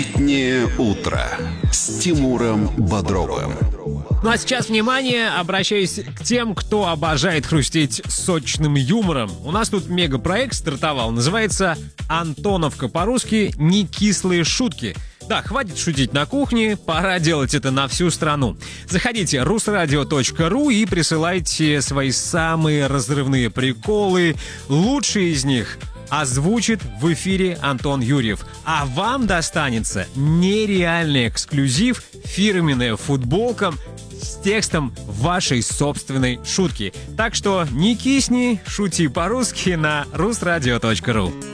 «Летнее утро» с Тимуром Бодровым. Ну а сейчас, внимание, обращаюсь к тем, кто обожает хрустеть сочным юмором. У нас тут мегапроект стартовал, называется «Антоновка», по-русски «Не кислые шутки». Да, хватит шутить на кухне, пора делать это на всю страну. Заходите rusradio.ru и присылайте свои самые разрывные приколы. Лучшие из них озвучит в эфире Антон Юрьев. А вам достанется нереальный эксклюзив, фирменная футболка с текстом вашей собственной шутки. Так что не кисни, шути по-русски на rusradio.ru.